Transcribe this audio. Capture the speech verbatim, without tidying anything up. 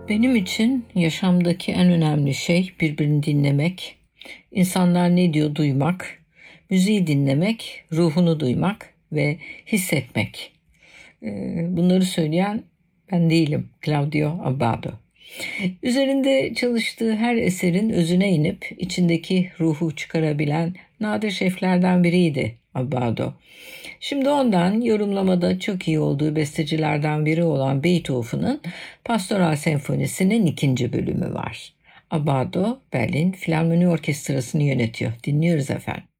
Benim için yaşamdaki en önemli şey birbirini dinlemek, insanlar ne diyor duymak, müziği dinlemek, ruhunu duymak ve hissetmek. Ee, Bunları söyleyen ben değilim, Claudio Abbado. Üzerinde çalıştığı her eserin özüne inip içindeki ruhu çıkarabilen nadir şeflerden biriydi Abbado. Şimdi ondan yorumlamada çok iyi olduğu bestecilerden biri olan Beethoven'ın Pastoral Senfonisi'nin ikinci bölümü var. Abbado, Berlin Filarmoni Orkestrası'nı yönetiyor. Dinliyoruz efendim.